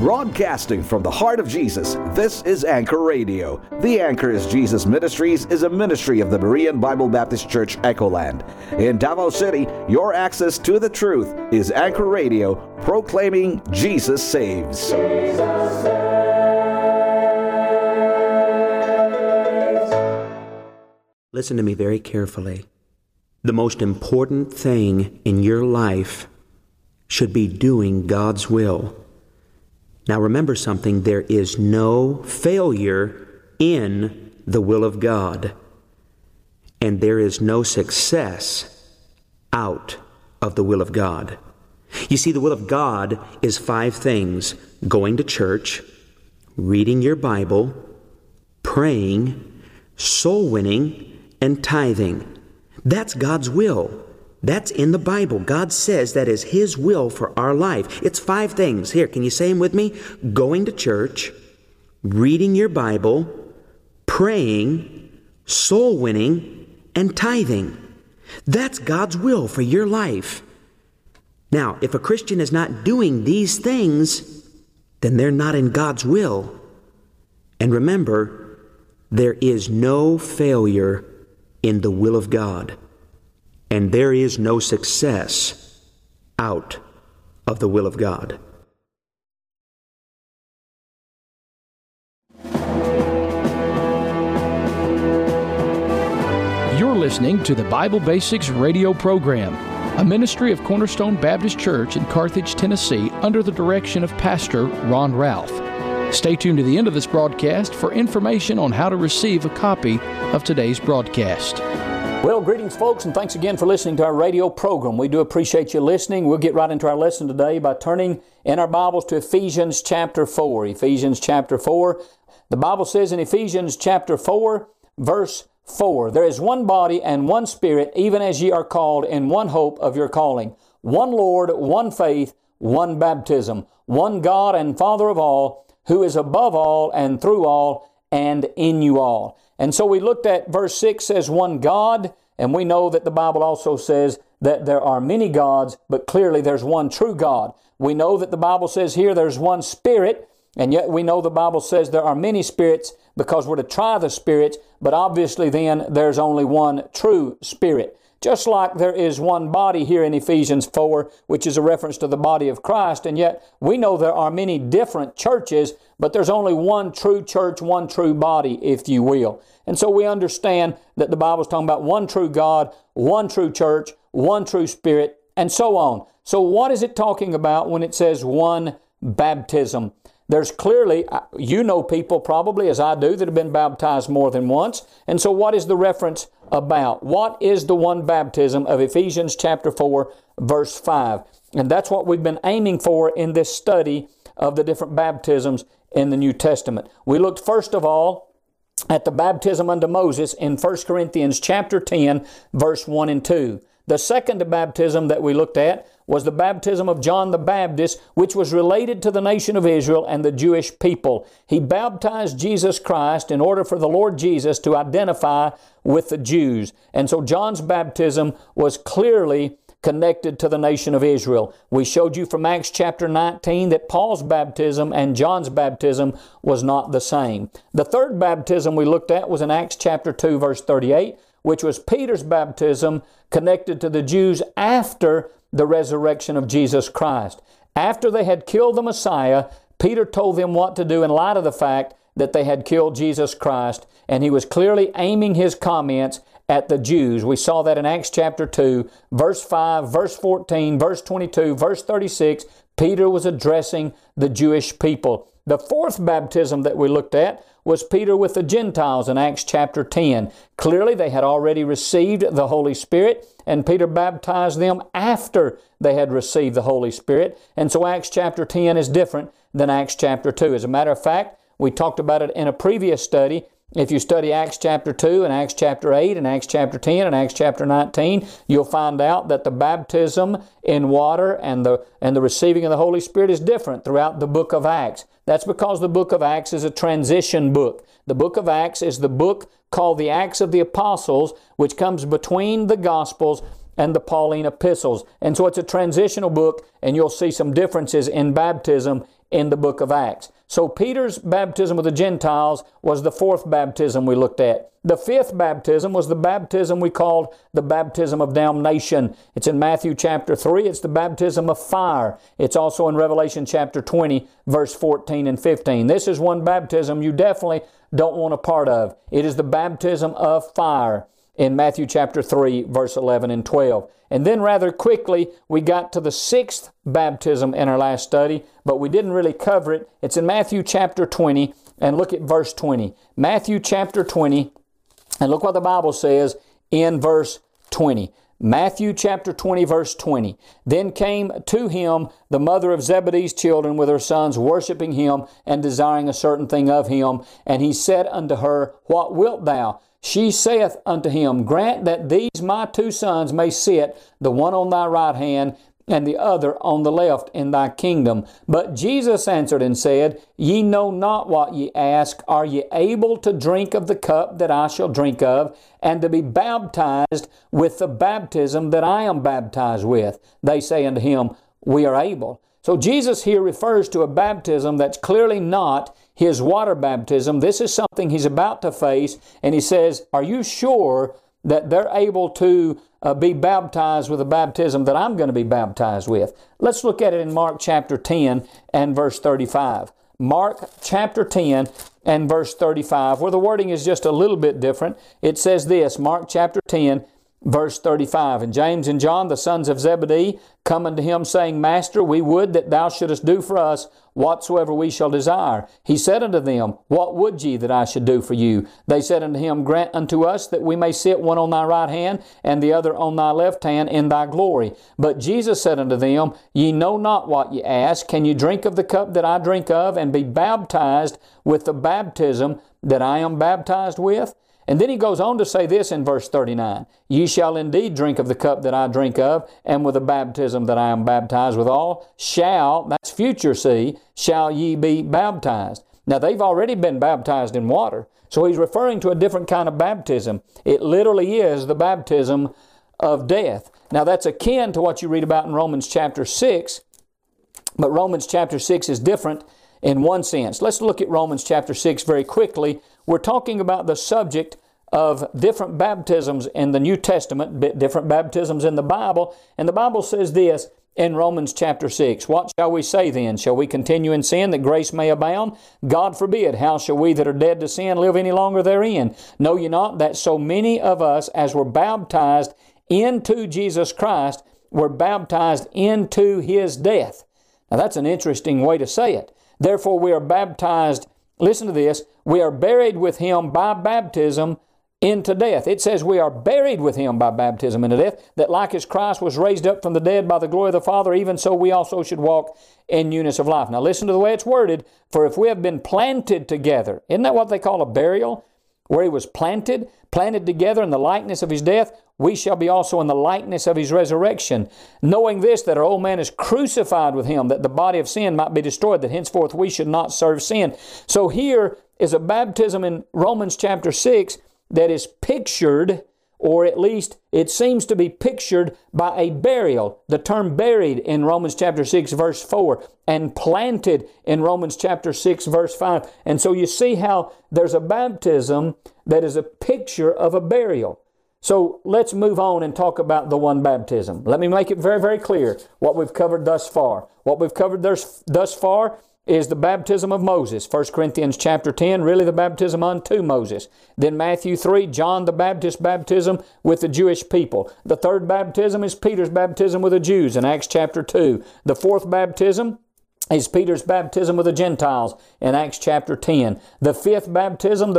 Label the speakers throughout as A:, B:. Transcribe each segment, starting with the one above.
A: Broadcasting from the heart of Jesus, this is Anchor Radio. The Anchor is Jesus Ministries is a ministry of the Berean Bible Baptist Church, Echoland. In Davao City, your access to the truth is Anchor Radio, proclaiming Jesus saves. Jesus
B: saves. Listen to me very carefully. The most important thing in your life should be doing God's will. Now remember something, there is no failure in the will of God, and there is no success out of the will of God. You see, the will of God is 5 things: going to church, reading your Bible, praying, soul winning, and tithing. That's God's will. That's in the Bible. God says that is His will for our life. It's 5 things. Here, can you say them with me? Going to church, reading your Bible, praying, soul winning, and tithing. That's God's will for your life. Now, if a Christian is not doing these things, then they're not in God's will. And remember, there is no failure in the will of God. And there is no success out of the will of God.
C: You're listening to the Bible Basics radio program, a ministry of Cornerstone Baptist Church in Carthage, Tennessee, under the direction of Pastor Ron Ralph. Stay tuned to the end of this broadcast for information on how to receive a copy of today's broadcast.
D: Well, greetings, folks, and thanks again for listening to our radio program. We do appreciate you listening. We'll get right into our lesson today by turning in our Bibles to Ephesians chapter 4. Ephesians chapter 4. The Bible says in Ephesians chapter 4, verse 4, "There is one body and one Spirit, even as ye are called in one hope of your calling. One Lord, one faith, one baptism, one God and Father of all, who is above all and through all and in you all." And so we looked at verse 6 says one God, and we know that the Bible also says that there are many gods, but clearly there's one true God. We know that the Bible says here there's one Spirit, and yet we know the Bible says there are many spirits because we're to try the spirits, but obviously then there's only one true Spirit. Just like there is one body here in Ephesians 4, which is a reference to the body of Christ, and yet we know there are many different churches, but there's only one true church, one true body, if you will. And so we understand that the Bible's talking about one true God, one true church, one true Spirit, and so on. So what is it talking about when it says one baptism? There's clearly, you know people probably, as I do, that have been baptized more than once. And so what is the reference about? What is the one baptism of Ephesians chapter 4, verse 5? And that's what we've been aiming for in this study of the different baptisms in the New Testament. We looked first of all at the baptism unto Moses in 1 Corinthians chapter 10, verse 1 and 2. The second baptism that we looked at was the baptism of John the Baptist, which was related to the nation of Israel and the Jewish people. He baptized Jesus Christ in order for the Lord Jesus to identify with the Jews. And so John's baptism was clearly connected to the nation of Israel. We showed you from Acts chapter 19 that Paul's baptism and John's baptism was not the same. The third baptism we looked at was in Acts chapter 2, verse 38, which was Peter's baptism connected to the Jews after the resurrection of Jesus Christ. After they had killed the Messiah, Peter told them what to do in light of the fact that they had killed Jesus Christ, and he was clearly aiming his comments at the Jews. We saw that in Acts chapter 2, verse 5, verse 14, verse 22, verse 36. Peter was addressing the Jewish people. The fourth baptism that we looked at was Peter with the Gentiles in Acts chapter 10. Clearly they had already received the Holy Spirit, and Peter baptized them after they had received the Holy Spirit. And so Acts chapter 10 is different than Acts chapter 2. As a matter of fact, we talked about it in a previous study. If you study Acts chapter 2 and Acts chapter 8 and Acts chapter 10 and Acts chapter 19, you'll find out that the baptism in water and the receiving of the Holy Spirit is different throughout the book of Acts. That's because the book of Acts is a transition book. The book of Acts is the book called the Acts of the Apostles, which comes between the Gospels and the Pauline epistles. And so it's a transitional book, and you'll see some differences in baptism in the book of Acts. So Peter's baptism of the Gentiles was the fourth baptism we looked at. The fifth baptism was the baptism we called the baptism of damnation. It's in Matthew chapter 3. It's the baptism of fire. It's also in Revelation chapter 20, verse 14 and 15. This is one baptism you definitely don't want a part of. It is the baptism of fire in Matthew chapter 3, verse 11 and 12. And then rather quickly, we got to the sixth baptism in our last study, but we didn't really cover it. It's in Matthew chapter 20, and look at verse 20. Matthew chapter 20, and look what the Bible says in verse 20. Matthew chapter 20, verse 20. Then came to him the mother of Zebedee's children with her sons, worshiping him and desiring a certain thing of him. And he said unto her, What wilt thou? She saith unto him, Grant that these my two sons may sit, the one on thy right hand, and the other on the left in thy kingdom. But Jesus answered and said, Ye know not what ye ask. Are ye able to drink of the cup that I shall drink of, and to be baptized with the baptism that I am baptized with? They say unto him, We are able. So Jesus here refers to a baptism that's clearly not his water baptism. This is something he's about to face, and he says, Are you sure that they're able to be baptized with the baptism that I'm going to be baptized with? Let's look at it in Mark chapter 10 and verse 35. Mark chapter 10 and verse 35, where the wording is just a little bit different. It says this, Mark chapter 10, verse 35, And James and John, the sons of Zebedee, come unto him, saying, Master, we would that thou shouldest do for us whatsoever we shall desire. He said unto them, What would ye that I should do for you? They said unto him, Grant unto us that we may sit one on thy right hand, and the other on thy left hand in thy glory. But Jesus said unto them, Ye know not what ye ask. Can ye drink of the cup that I drink of, and be baptized with the baptism that I am baptized with? And then he goes on to say this in verse 39, Ye shall indeed drink of the cup that I drink of, and with the baptism that I am baptized withal, that's future see, shall ye be baptized. Now they've already been baptized in water, so he's referring to a different kind of baptism. It literally is the baptism of death. Now that's akin to what you read about in Romans chapter 6, but Romans chapter 6 is different in one sense. Let's look at Romans chapter 6 very quickly. We're talking about the subject of different baptisms in the New Testament, different baptisms in the Bible. And the Bible says this in Romans chapter 6, What shall we say then? Shall we continue in sin that grace may abound? God forbid. How shall we that are dead to sin live any longer therein? Know ye not that so many of us as were baptized into Jesus Christ were baptized into His death? Now that's an interesting way to say it. Therefore we are baptized, listen to this, we are buried with Him by baptism into death. It says we are buried with Him by baptism into death, that like as Christ was raised up from the dead by the glory of the Father, even so we also should walk in newness of life. Now listen to the way it's worded, for if we have been planted together, isn't that what they call a burial? Where He was planted together in the likeness of His death, we shall be also in the likeness of His resurrection. Knowing this, that our old man is crucified with Him, that the body of sin might be destroyed, that henceforth we should not serve sin. So here is a baptism in Romans chapter 6 that is pictured, or at least it seems to be pictured by a burial. The term buried in Romans chapter 6 verse 4 and planted in Romans chapter 6 verse 5. And so you see how there's a baptism that is a picture of a burial. So let's move on and talk about the one baptism. Let me make it very, very clear what we've covered thus far. What we've covered thus far is the baptism of Moses. 1 Corinthians chapter 10, really the baptism unto Moses. Then Matthew 3, John the Baptist's baptism with the Jewish people. The third baptism is Peter's baptism with the Jews in Acts chapter 2. The fourth baptism is Peter's baptism with the Gentiles in Acts chapter 10. The fifth baptism, the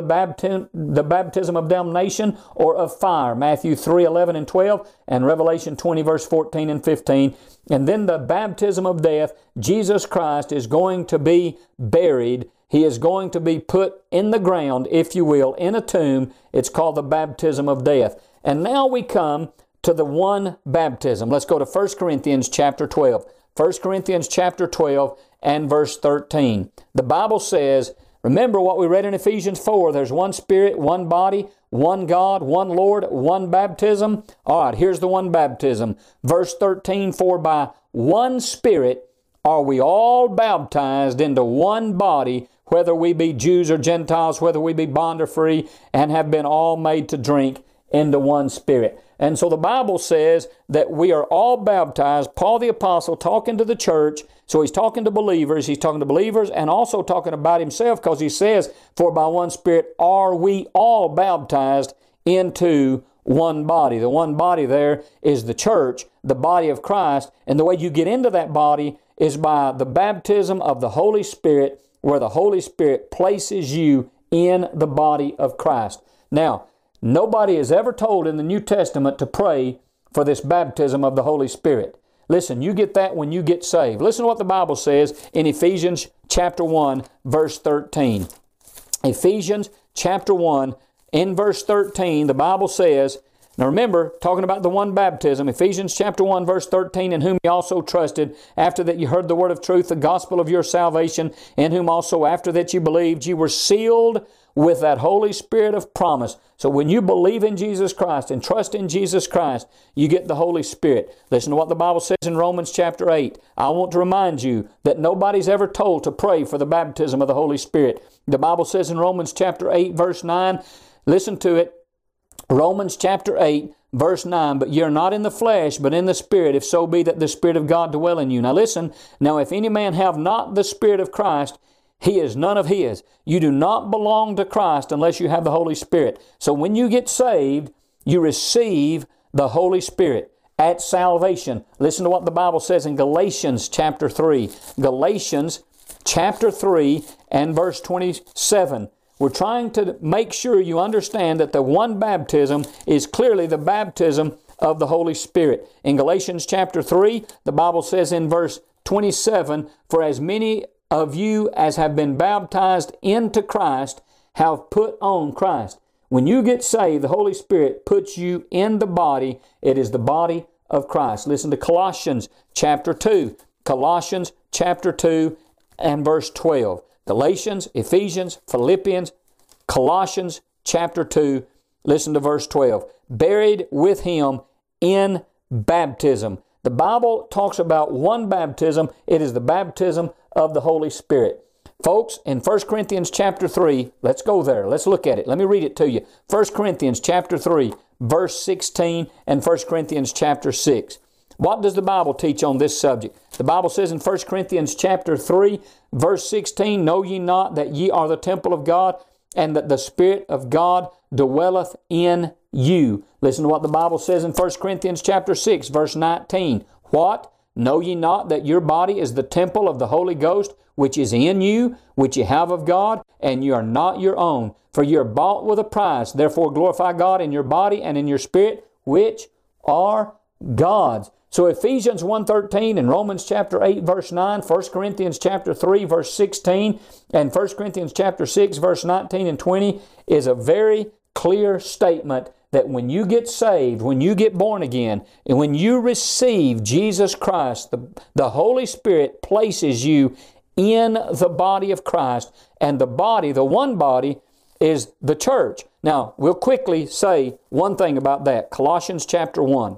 D: baptism of damnation or of fire, Matthew 3, 11 and 12, and Revelation 20, verse 14 and 15. And then the baptism of death, Jesus Christ is going to be buried. He is going to be put in the ground, if you will, in a tomb. It's called the baptism of death. And now we come to the one baptism. Let's go to 1 Corinthians chapter 12. 1 Corinthians chapter 12 and verse 13. The Bible says, remember what we read in Ephesians 4, there's one Spirit, one body, one God, one Lord, one baptism. All right, here's the one baptism. Verse 13, for by one Spirit are we all baptized into one body, whether we be Jews or Gentiles, whether we be bond or free, and have been all made to drink into one Spirit. And so the Bible says that we are all baptized. Paul the Apostle talking to the church, so he's talking to believers. He's talking to believers and also talking about himself, because he says, for by one Spirit are we all baptized into one body. The one body there is the church, the body of Christ. And the way you get into that body is by the baptism of the Holy Spirit, where the Holy Spirit places you in the body of Christ. Now, nobody is ever told in the New Testament to pray for this baptism of the Holy Spirit. Listen, you get that when you get saved. Listen to what the Bible says in Ephesians chapter 1, verse 13. Ephesians chapter 1, in verse 13, the Bible says, now remember, talking about the one baptism, Ephesians chapter 1, verse 13, in whom ye also trusted, after that ye heard the word of truth, the gospel of your salvation, in whom also after that ye believed, ye were sealed with that Holy Spirit of promise. So when you believe in Jesus Christ and trust in Jesus Christ, you get the Holy Spirit. Listen to what the Bible says in Romans chapter 8. I want to remind you that nobody's ever told to pray for the baptism of the Holy Spirit. The Bible says in Romans chapter 8, verse 9, listen to it. Romans chapter 8, verse 9, but ye are not in the flesh, but in the Spirit, if so be that the Spirit of God dwell in you. Now listen, now if any man have not the Spirit of Christ, he is none of his. You do not belong to Christ unless you have the Holy Spirit. So when you get saved, you receive the Holy Spirit at salvation. Listen to what the Bible says in Galatians chapter 3. Galatians chapter 3 and verse 27. We're trying to make sure you understand that the one baptism is clearly the baptism of the Holy Spirit. In Galatians chapter 3, the Bible says in verse 27, for as many of you as have been baptized into Christ have put on Christ. When you get saved, the Holy Spirit puts you in the body. It is the body of Christ. Listen to Colossians chapter 2. Colossians chapter 2 and verse 12. Galatians, Ephesians, Philippians, Colossians chapter 2, listen to verse 12. Buried with Him in baptism. The Bible talks about one baptism. It is the baptism of the Holy Spirit. Folks, in 1 Corinthians chapter 3, let's go there. Let's look at it. Let me read it to you. 1 Corinthians chapter 3, verse 16, and 1 Corinthians chapter 6. What does the Bible teach on this subject? The Bible says in 1 Corinthians chapter 3, verse 16, know ye not that ye are the temple of God, and that the Spirit of God dwelleth in you? Listen to what the Bible says in 1 Corinthians chapter 6, verse 19. What? Know ye not that your body is the temple of the Holy Ghost, which is in you, which ye have of God, and ye are not your own? For ye are bought with a price. Therefore glorify God in your body and in your spirit, which are God's. So Ephesians 1:13 and Romans chapter 8 verse 9, 1 Corinthians chapter 3 verse 16, and 1 Corinthians chapter 6 verse 19 and 20 is a very clear statement that when you get saved, when you get born again, and when you receive Jesus Christ, the Holy Spirit places you in the body of Christ, and the body, the one body, is the church. Now, we'll quickly say one thing about that. Colossians chapter 1.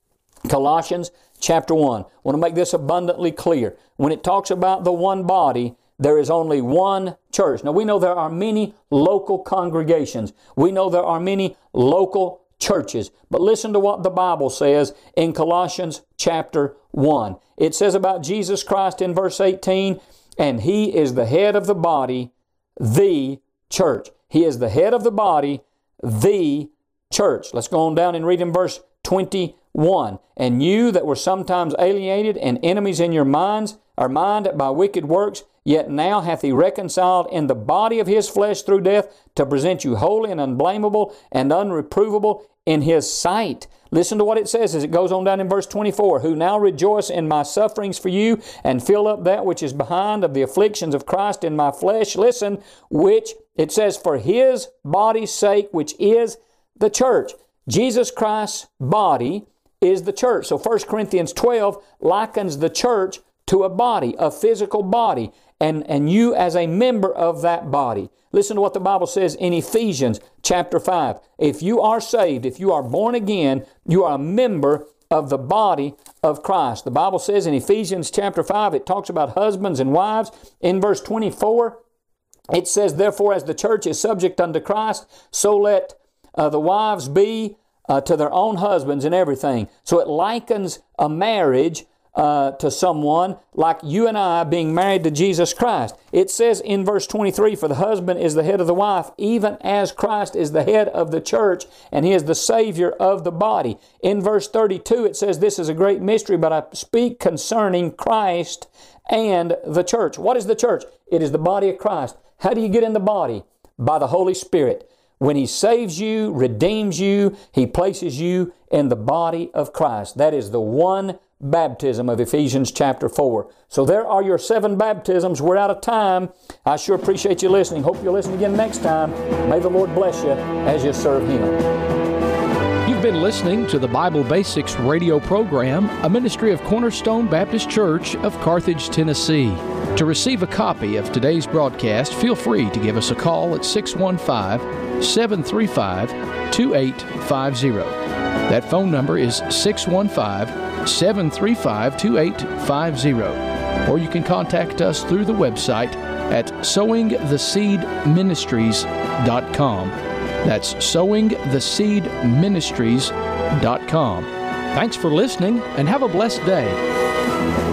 D: Colossians chapter 1. I want to make this abundantly clear. When it talks about the one body, there is only one church. Now we know there are many local congregations. We know there are many local churches. But listen to what the Bible says in Colossians chapter 1. It says about Jesus Christ in verse 18, and He is the head of the body, the church. He is the head of the body, the church. Let's go on down and read in verse 21. And you that were sometimes alienated and enemies in your mind by wicked works, yet now hath He reconciled in the body of His flesh through death to present you holy and unblameable and unreprovable in His sight. Listen to what it says as it goes on down in verse 24. Who now rejoice in my sufferings for you and fill up that which is behind of the afflictions of Christ in my flesh. Listen, which it says for His body's sake, which is the church. Jesus Christ's body is the church. So 1 Corinthians 12 likens the church to a body, a physical body, and you as a member of that body. Listen to what the Bible says in Ephesians chapter 5. If you are saved, if you are born again, you are a member of the body of Christ. The Bible says in Ephesians chapter 5, it talks about husbands and wives. In verse 24, it says, therefore, as the church is subject unto Christ, so let the wives be to their own husbands in everything. So it likens a marriage to someone like you and I being married to Jesus Christ. It says in verse 23, for the husband is the head of the wife, even as Christ is the head of the church, and He is the Savior of the body. In verse 32, it says, this is a great mystery, but I speak concerning Christ and the church. What is the church? It is the body of Christ. How do you get in the body? By the Holy Spirit. When He saves you, redeems you, He places you in the body of Christ. That is the one baptism of Ephesians chapter 4. So there are your 7 baptisms. We're out of time. I sure appreciate you listening. Hope you'll listen again next time. May the Lord bless you as you serve Him.
C: You've been listening to the Bible Basics radio program, a ministry of Cornerstone Baptist Church of Carthage, Tennessee. To receive a copy of today's broadcast, feel free to give us a call at 615-735-2850. That phone number is 615-735-2850. Or you can contact us through the website at sowingtheseedministries.com. That's sowingtheseedministries.com. Thanks for listening and have a blessed day.